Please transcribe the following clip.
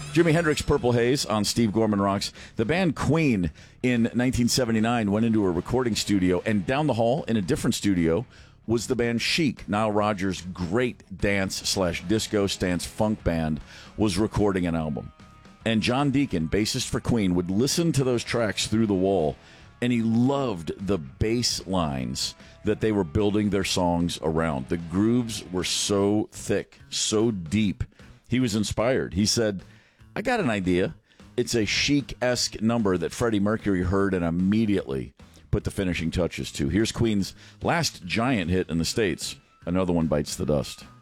Jimi Hendrix, Purple Haze on Steve Gorman Rocks. The band Queen in 1979 went into a recording studio, and down the hall in a different studio was the band Chic. Nile Rodgers' great dance/disco stance funk band was recording an album. And John Deacon, bassist for Queen, would listen to those tracks through the wall, and he loved the bass lines that they were building their songs around. The grooves were so thick, so deep. He was inspired. He said, I got an idea. It's a Chic-esque number that Freddie Mercury heard and immediately put the finishing touches to. Here's Queen's last giant hit in the States. Another One Bites the Dust.